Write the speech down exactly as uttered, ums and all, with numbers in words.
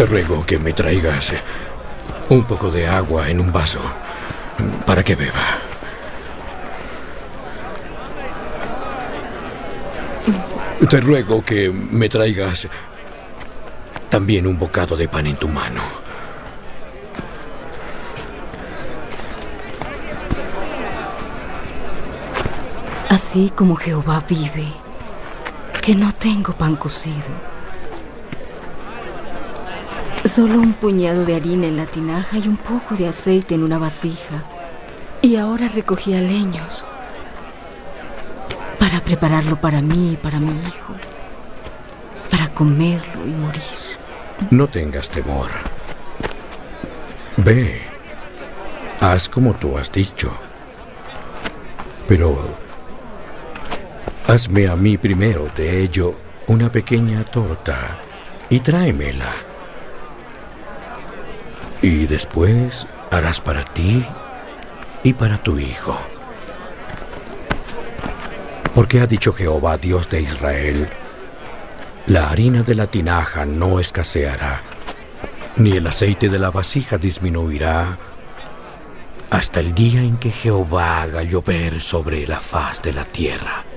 Te ruego que me traigas un poco de agua en un vaso para que beba. Te ruego que me traigas también un bocado de pan en tu mano. Así como Jehová vive, que no tengo pan cocido. Solo un puñado de harina en la tinaja y un poco de aceite en una vasija. Y ahora recogía leños para prepararlo para mí y para mi hijo, para comerlo y morir. No tengas temor. Ve, haz como tú has dicho. Pero hazme a mí primero de ello una pequeña torta y tráemela. Y después harás para ti y para tu hijo. Porque ha dicho Jehová, Dios de Israel, la harina de la tinaja no escaseará, ni el aceite de la vasija disminuirá, hasta el día en que Jehová haga llover sobre la faz de la tierra.